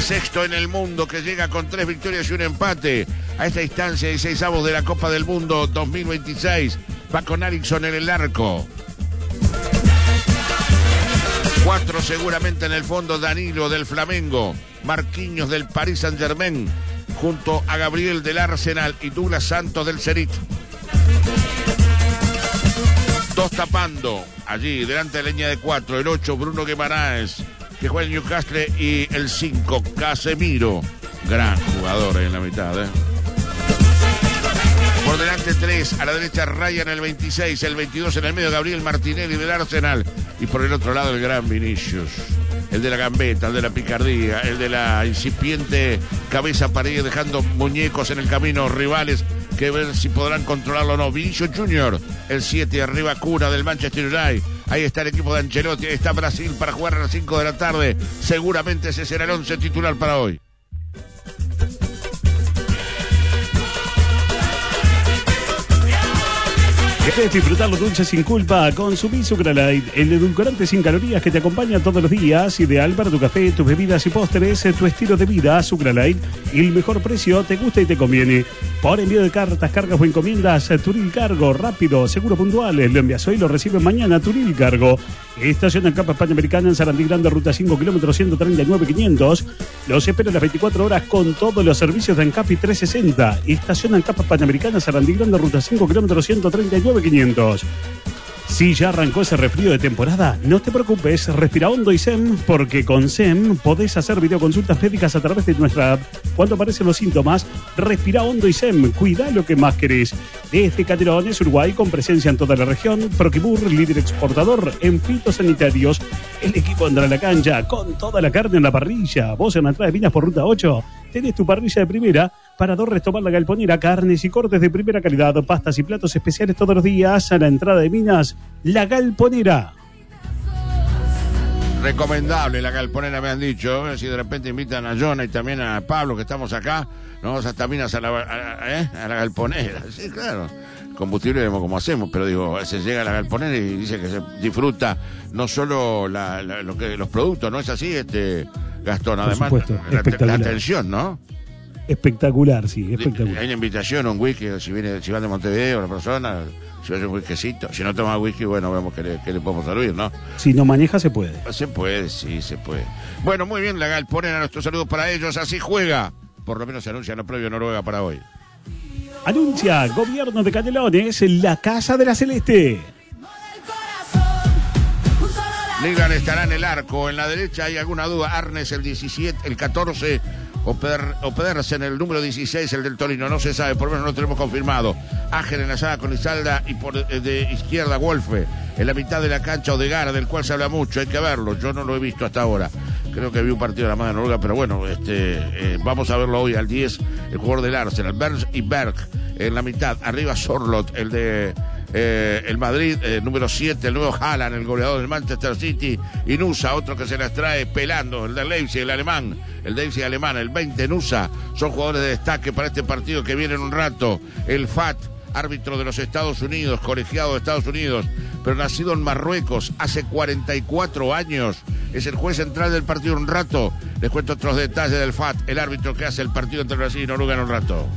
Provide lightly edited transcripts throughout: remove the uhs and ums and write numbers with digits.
sexto en el mundo, que llega con 3 victorias y un empate a esta instancia de 16avos de la Copa del Mundo 2026. Va con Eriksson en el arco. 4 seguramente en el fondo, Danilo del Flamengo, Marquinhos del Paris Saint-Germain, junto a Gabriel del Arsenal y Douglas Santos del Zenit. 2 tapando, allí, delante de la línea de 4, el 8, Bruno Guimaraes, que juega en Newcastle, y el 5, Casemiro, gran jugador en la mitad, Por delante 3, a la derecha Ryan el 26, el 22 en el medio, Gabriel Martinelli del Arsenal, y por el otro lado el gran Vinicius, el de la gambeta, el de la picardía, el de la incipiente cabeza para ir dejando muñecos en el camino rivales, que ver si podrán controlarlo o no. Vinicius Junior, el 7, arriba Cura del Manchester United. Ahí está el equipo de Ancelotti, ahí está Brasil para jugar a las 5 de la tarde. Seguramente ese será el 11 titular para hoy. ¿Querés disfrutar los dulces sin culpa? Consumí Sucralite, el edulcorante sin calorías que te acompaña todos los días, ideal para tu café, tus bebidas y postres, tu estilo de vida. Sucralite, y el mejor precio, te gusta y te conviene. Por envío de cartas, cargas o encomiendas, Turil Cargo, rápido, seguro, puntual. Lo envías hoy, lo recibe mañana. Turil Cargo. Estación en Capa Panamericana en Sarandí Grande, ruta 5, kilómetros 139.500. Los espera las 24 horas con todos los servicios de Ancapi 360. Estación en Capa Panamericana, Sarandí Grande, ruta 5, kilómetros 139.500. Si ya arrancó ese resfrío de temporada, no te preocupes, respira hondo y SEM, porque con SEM podés hacer videoconsultas médicas a través de nuestra app. Cuando aparecen los síntomas, respira hondo y SEM, cuida lo que más querés. Desde Canelones, Uruguay, con presencia en toda la región, Proquibur, líder exportador en fitosanitarios. El equipo entra a la cancha con toda la carne en la parrilla. Vos en la entrada de Minas por ruta 8, tenés tu parrilla de primera. Parador Restobar La Galponera, carnes y cortes de primera calidad, pastas y platos especiales todos los días. A la entrada de Minas, La Galponera. Recomendable La Galponera, me han dicho. Si de repente invitan a Jonah y también a Pablo, que estamos acá, nos vamos hasta Minas a la Galponera. Sí, claro. Combustible vemos como hacemos, pero digo, se llega a La Galponera y dice que se disfruta no solo los productos, ¿no es así, Gastón? Además, la atención, ¿no? Espectacular, sí, espectacular. Hay una invitación, un whisky, si van de Montevideo la persona, si va a un whiskycito. Si no toma whisky, bueno, vemos qué le podemos servir, ¿no? Si no maneja, se puede. Se puede, sí, se puede. Bueno, muy bien, La Galponera, nuestros saludos para ellos. Así juega, por lo menos se anuncia, no previo Noruega para hoy. Anuncia Gobierno de Canelones, la Casa de la Celeste. Ligan estará en el arco. En la derecha hay alguna duda. Arnes el 17, el 14... o Pedersen el número 16, el del Torino, no se sabe, por lo menos no lo tenemos confirmado. Ángel en la saga con Izalda y por de izquierda Wolfe. En la mitad de la cancha Odegaard, del cual se habla mucho, hay que verlo, yo no lo he visto hasta ahora. Creo que vi un partido de la mano de Noruega, pero bueno, vamos a verlo hoy al 10, el jugador del Arsenal, Burns y Berg en la mitad, arriba Sorloth, el de el Madrid, número 7, el nuevo Haaland, el goleador del Manchester City, y Nusa, otro que se las trae pelando, el del Leipzig, el alemán, el Leipzig alemán, el 20 Nusa, son jugadores de destaque para este partido que viene en un rato. El FAT, árbitro de los Estados Unidos, colegiado de Estados Unidos, pero nacido en Marruecos hace 44 años, es el juez central del partido un rato. Les cuento otros detalles del FAT, el árbitro que hace el partido entre Brasil y Noruega en un rato.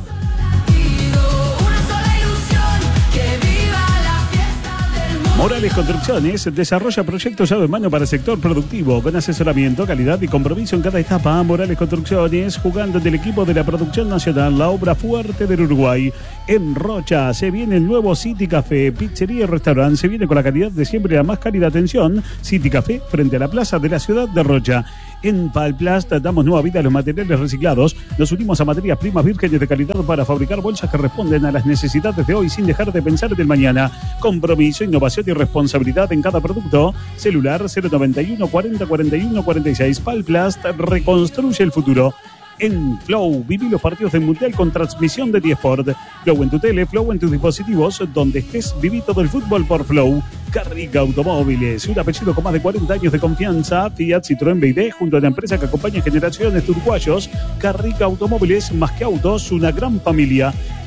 Morales Construcciones desarrolla proyectos llave en mano para el sector productivo con asesoramiento, calidad y compromiso en cada etapa. Morales Construcciones, jugando del equipo de la producción nacional, la obra fuerte del Uruguay. En Rocha se viene el nuevo City Café, pizzería y restaurante. Se viene con la calidad de siempre y la más cálida atención. City Café frente a la plaza de la ciudad de Rocha. En Palplast damos nueva vida a los materiales reciclados. Nos unimos a materias primas vírgenes de calidad para fabricar bolsas que responden a las necesidades de hoy sin dejar de pensar del mañana. Compromiso, innovación y responsabilidad en cada producto. Celular 091 40 41 46. Palplast reconstruye el futuro. En Flow, viví los partidos del Mundial con transmisión de Diesport. Flow en tu tele, Flow en tus dispositivos. Donde estés, viví todo el fútbol por Flow. Carrica Automóviles, un apellido con más de 40 años de confianza. Fiat, Citroën, BYD, junto a la empresa que acompaña generaciones de uruguayos. Carrica Automóviles, más que autos, una gran familia.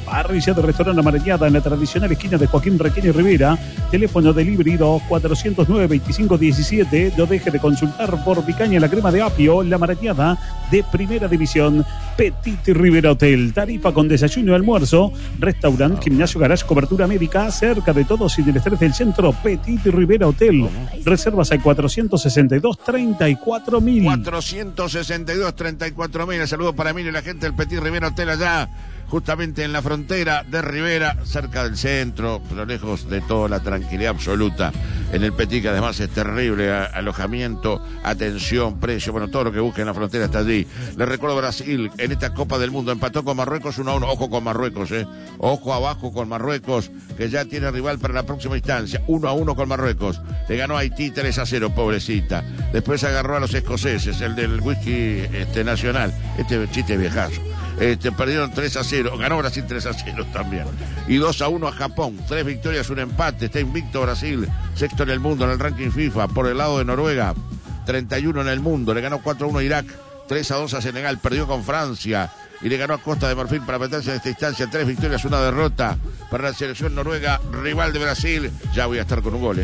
Parrilla de Restaurante La Marañada en la tradicional esquina de Joaquín Requeño Rivera. Teléfono delivery 2409-2517. No deje de consultar por picaña la crema de apio, La Marañada de Primera División. Petit Rivera Hotel. Tarifa con desayuno y almuerzo. Restaurante, gimnasio, garage, cobertura médica. Cerca de todos y del estrés del centro. Petit Rivera Hotel. Reservas al 462-34.000. 462-34.000. Saludos para mí y la gente del Petit Rivera Hotel allá, justamente en la frontera de Rivera, cerca del centro, pero lejos de toda la tranquilidad absoluta. En el Petit, que además es terrible, alojamiento, atención, precio, bueno, todo lo que busque en la frontera está allí. Les recuerdo, Brasil en esta Copa del Mundo empató con Marruecos 1-1. Ojo con Marruecos, ojo abajo con Marruecos, que ya tiene rival para la próxima instancia. 1-1 con Marruecos. Le ganó a Haití 3-0, pobrecita. Después agarró a los escoceses, el del whisky nacional. Este chiste viejazo. Perdieron 3-0, ganó Brasil 3-0 también. Y 2-1 a Japón, 3 victorias, un empate. Está invicto Brasil, sexto en el mundo en el ranking FIFA. Por el lado de Noruega, 31 en el mundo. Le ganó 4-1 a Irak, 3-2 a Senegal, perdió con Francia y le ganó a Costa de Marfil para meterse en esta instancia. 3 victorias, una derrota para la selección noruega, rival de Brasil. Ya voy a estar con un gol.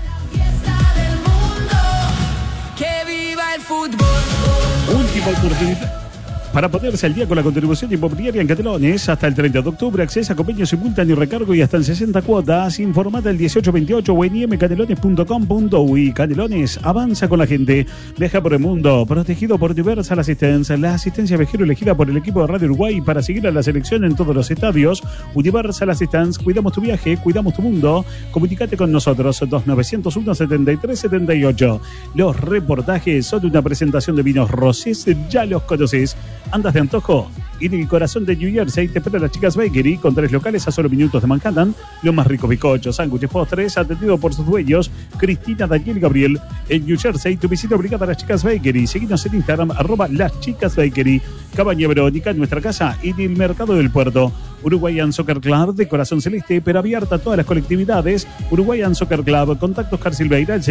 ¡Que viva el fútbol! Última oportunidad para ponerse al día con la contribución inmobiliaria en Canelones. Hasta el 30 de octubre, accesa a convenio simultáneo y recargo y hasta en 60 cuotas. Informate al 1828 o en imcanelones.com.uy. Canelones avanza con la gente. Viaja por el mundo, protegido por Universal Assistance, la asistencia viajero elegida por el equipo de Radio Uruguay para seguir a la selección en todos los estadios. Universal Assistance, cuidamos tu viaje, cuidamos tu mundo. Comunicate con nosotros, 2901-7378. Los reportajes son una presentación de vinos Rosés, ya los conoces. ¿Andas de antojo? Y en el corazón de New Jersey te espera las Chicas Bakery, con 3 locales a solo minutos de Manhattan. Los más ricos bizcochos, sándwiches, postres, atendido por sus dueños, Cristina, Daniel y Gabriel. En New Jersey, tu visita obligada a las Chicas Bakery. Seguinos en Instagram, @las Chicas Bakery. Cabaña Verónica, en nuestra casa y en el Mercado del Puerto. Uruguayan Soccer Club, de corazón celeste, pero abierta a todas las colectividades. Uruguayan Soccer Club, contactos Carsilveira, el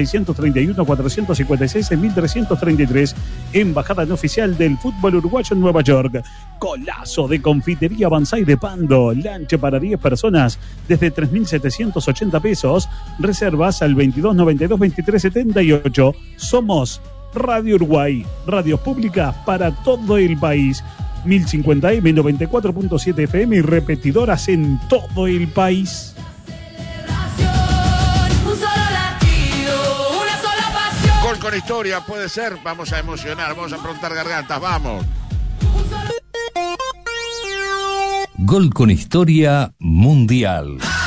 631-456-1333. Embajada no oficial del fútbol uruguayo en Nueva York. Colazo de confitería Banzai de Pando. Lanche para 10 personas desde 3.780 pesos. Reservas al 2292-2378. Somos Radio Uruguay, radio pública para todo el país. 1050M, 94.7 FM y repetidoras en todo el país. Gol con historia, puede ser. Vamos a emocionar, vamos a afrontar gargantas, vamos. Gol con historia mundial.